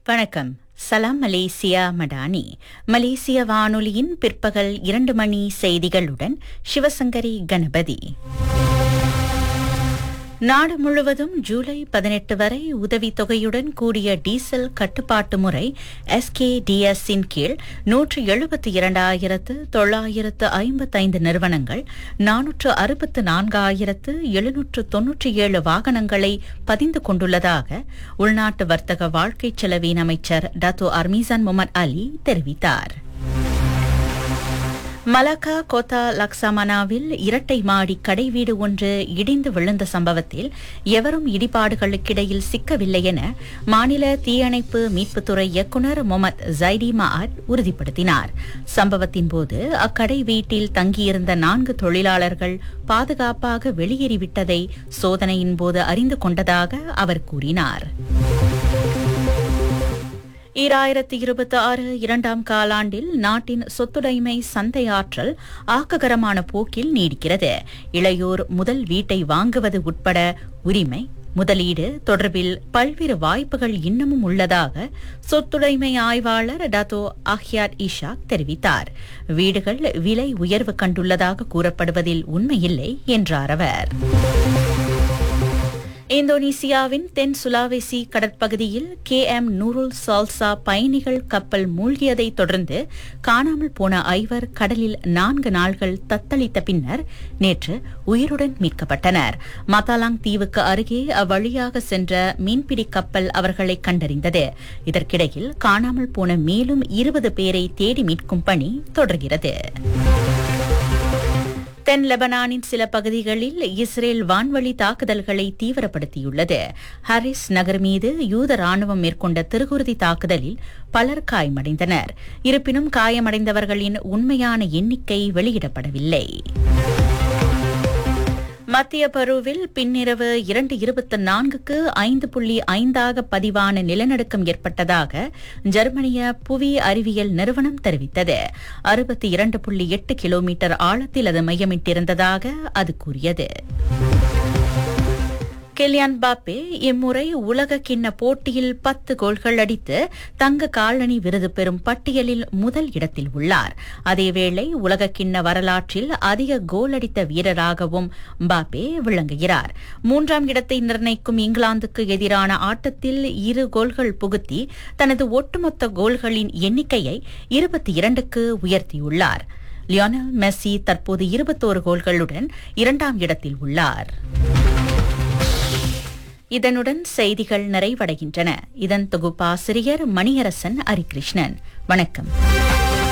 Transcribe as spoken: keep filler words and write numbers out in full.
வணக்கம். சலாம் மலேசியா மடானி. மலேசிய வானொலியின் பிற்பகல் இரண்டு மணி செய்திகளுடன் சிவசங்கரி கணபதி. நாடு முழுவதும் ஜூலை பதினெட்டு வரை உதவித்தொகையுடன் கூடிய டீசல் கட்டுப்பாட்டு முறை எஸ்கேடிஎஸ் இன் கீழ் நூற்று எழுபத்தி இரண்டாயிரத்து தொள்ளாயிரத்து ஐம்பத்தைந்து நிறுவனங்கள் நானூற்று அறுபத்து நான்காயிரத்து எழுநூற்று தொன்னூற்றி ஏழு வாகனங்களை பதிந்து கொண்டுள்ளதாக உள்நாட்டு வர்த்தக வாழ்க்கை செலவின் அமைச்சர் டத்தோ அர்மீசான் முகமது அலி தெரிவித்தார். மலாக்கா கோத்தா லக்சாமனாவில் இரட்டை மாடி கடைவீடு ஒன்று இடிந்து விழுந்த சம்பவத்தில் எவரும் இடிபாடுகளுக்கிடையில் சிக்கவில்லை என மாநில தீயணைப்பு மீட்புத்துறை இயக்குநர் முகமது ஜைடி மாட் உறுதிப்படுத்தினார். சம்பவத்தின்போது அக்கடை வீட்டில் தங்கியிருந்த நான்கு தொழிலாளர்கள் பாதுகாப்பாக வெளியேறிவிட்டதை சோதனையின் போது அறிந்து கொண்டதாக அவர் கூறினார். ஈராயிரத்தி இருபத்தி ஆறு இரண்டாம் காலாண்டில் நாட்டின் சொத்துடைமை சந்தையாற்றல் ஆக்ககரமான போக்கில் நீடிக்கிறது. இளையோர் முதல் வீட்டை வாங்குவது உட்பட உரிமை முதலீடு தொடர்பில் பல்வேறு வாய்ப்புகள் இன்னமும் உள்ளதாக சொத்துடைமை ஆய்வாளர் டத்தோ அஹ்யாட் இஷாக் தெரிவித்தார். வீடுகள் விலை உயர்வு கண்டுள்ளதாக கூறப்படுவதில் உண்மையில்லை என்றார் அவர். இந்தோனேசியாவின் தென் சுலாவேசி கடற்பகுதியில் கே எம் நூருல் சால்சா பயணிகள் கப்பல் மூழ்கியதை தொடர்ந்து காணாமல் போன ஐவர் கடலில் நான்கு நாள்கள் தத்தளித்த பின்னர் நேற்று உயிருடன் மீட்கப்பட்டனர். மத்தாலாங் தீவுக்கு அருகே அவ்வழியாக சென்ற மீன்பிடி கப்பல் அவர்களை கண்டறிந்தது. இதற்கிடையில் காணாமல் போன மேலும் இருபது பேரை தேடி மீட்கும் பணி தொடர்கிறது. தென் லெபனானின் சில பகுதிகளில் இஸ்ரேல் வான்வழி தாக்குதல்களை தீவிரப்படுத்தியுள்ளது. ஹாரிஸ் நகர் மீது யூத ராணுவம் மேற்கொண்ட திருகுருதி தாக்குதலில் பலர் காயமடைந்தனர். இருப்பினும் காயமடைந்தவர்களின் உண்மையான எண்ணிக்கை வெளியிடப்படவில்லை. மத்திய பருவில் பின்னிரவு இரண்டு இருபத்தி நான்குக்கு ஐந்து புள்ளி ஐந்தாக பதிவான நிலநடுக்கம் ஏற்பட்டதாக ஜெர்மனிய புவி அறிவியல் நிறுவனம் தெரிவித்தது. அறுபத்தி இரண்டு புள்ளி எட்டு கிலோமீட்டர் ஆழத்தில் அது மையமிட்டிருந்ததாக அது கூறியது. கிலியான் பாப்பே இம்முறை உலக கிண்ண போட்டியில் பத்து கோல்கள் அடித்து தங்க காலணி விருது பெறும் பட்டியலில் முதல் இடத்தில் உள்ளார். அதேவேளை உலக கிண்ண வரலாற்றில் அதிக கோல் அடித்த வீரராகவும் பாப்பே விளங்குகிறார். மூன்றாம் இடத்தை நிர்ணயிக்கும் இங்கிலாந்துக்கு எதிரான ஆட்டத்தில் இரு கோல்கள் புகுத்தி தனது ஒட்டுமொத்த கோல்களின் எண்ணிக்கையை இருபத்தி இரண்டுக்கு உயர்த்தியுள்ளார். லியோனல் மெஸ்ஸி தற்போது இருபத்தோரு கோல்களுடன் இரண்டாம் இடத்தில் உள்ளார். இதனுடன் செய்திகள் நிறைவடைகின்றன. இதன் தொகுப்பாசிரியர் மணியரசன் ஹரிகிருஷ்ணன். வணக்கம்.